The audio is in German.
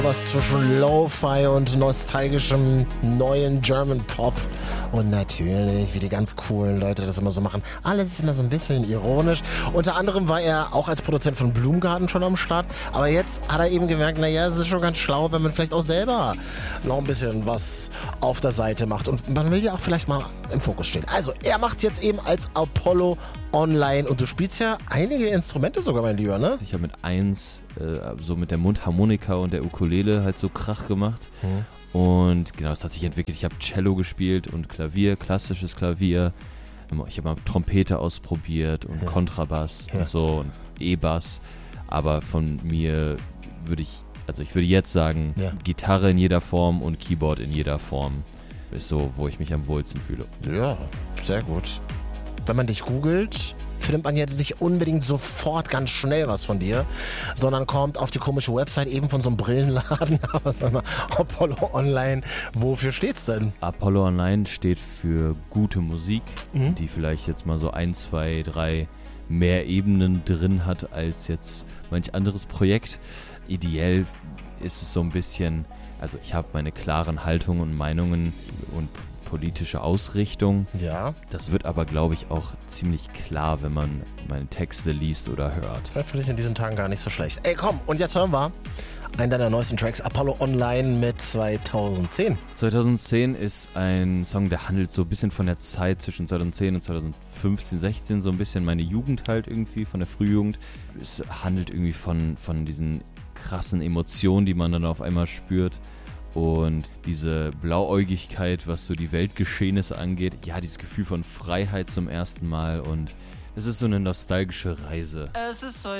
Was zwischen Lo-Fi und nostalgischem neuen German Pop. Und natürlich, wie die ganz coolen Leute das immer so machen, alles ist immer so ein bisschen ironisch. Unter anderem war er auch als Produzent von Bloomgarden schon am Start. Aber jetzt hat er eben gemerkt, naja, es ist schon ganz schlau, wenn man vielleicht auch selber noch ein bisschen was auf der Seite macht. Und man will ja auch vielleicht mal im Fokus stehen. Also, er macht jetzt eben als Apollo Online. Und du spielst ja einige Instrumente sogar, mein Lieber, ne? Ich habe mit so mit der Mundharmonika und der Ukulele halt so Krach gemacht. Und genau, das hat sich entwickelt. Ich habe Cello gespielt und Klavier, klassisches Klavier. Ich habe mal Trompete ausprobiert und Kontrabass und so und E-Bass. Aber von mir würde ich jetzt sagen, Gitarre in jeder Form und Keyboard in jeder Form ist so, wo ich mich am wohlsten fühle. Ja, sehr gut. Wenn man dich googelt, findet man jetzt nicht unbedingt sofort ganz schnell was von dir, sondern kommt auf die komische Website eben von so einem Brillenladen. Aber sag mal, Apollo Online, wofür steht's denn? Apollo Online steht für gute Musik, die vielleicht jetzt mal so 1, 2, 3 mehr Ebenen drin hat als jetzt manch anderes Projekt. Ideell ist es so ein bisschen, also ich habe meine klaren Haltungen und Meinungen und politische Ausrichtung. Ja. Das wird aber, glaube ich, auch ziemlich klar, wenn man meine Texte liest oder hört. Das finde ich in diesen Tagen gar nicht so schlecht. Ey, komm, und jetzt hören wir einen deiner neuesten Tracks, Apollo Online mit 2010. 2010 ist ein Song, der handelt so ein bisschen von der Zeit zwischen 2010 und 2015, 16, so ein bisschen meine Jugend halt irgendwie, von der Frühjugend. Es handelt irgendwie von diesen krassen Emotionen, die man dann auf einmal spürt. Und diese Blauäugigkeit, was so die Weltgeschehnisse angeht, ja, dieses Gefühl von Freiheit zum ersten Mal und es ist so eine nostalgische Reise. Es ist so